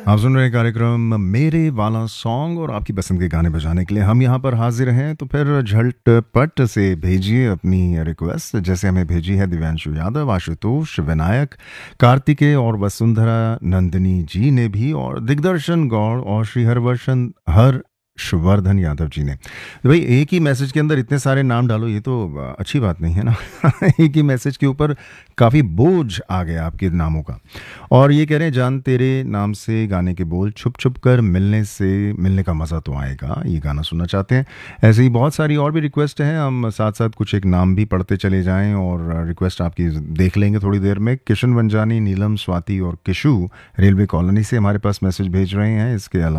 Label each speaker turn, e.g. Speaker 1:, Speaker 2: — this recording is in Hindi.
Speaker 1: आप सुन रहे हैं कार्यक्रम मेरे वाला सॉन्ग और आपकी पसंद के गाने बजाने के लिए हम यहाँ पर हाजिर हैं। तो फिर झटपट से भेजिए अपनी रिक्वेस्ट, जैसे हमें भेजी है दिव्यांशु यादव, आशुतोष, विनायक, कार्तिकेय और वसुंधरा नंदिनी जी ने भी, और दिग्दर्शन गौड़ और श्री हर्षवर्धन यादव जी ने। तो भाई एक ही मैसेज के अंदर इतने सारे नाम डालो, ये तो अच्छी बात नहीं है ना। एक ही मैसेज के ऊपर काफ़ी बोझ आ गया आपके नामों का। और ये कह रहे हैं जान तेरे नाम से गाने के बोल, छुप छुप कर मिलने से मिलने का मज़ा तो आएगा, ये गाना सुनना चाहते हैं। ऐसे ही बहुत सारी और भी रिक्वेस्ट हैं, हम साथ साथ कुछ एक नाम भी पढ़ते चले जाएं और रिक्वेस्ट आपकी देख लेंगे थोड़ी देर में। किशन वंजानी, नीलम, स्वाति और किशु रेलवे कॉलोनी से हमारे पास मैसेज भेज रहे हैं। इसके अलावा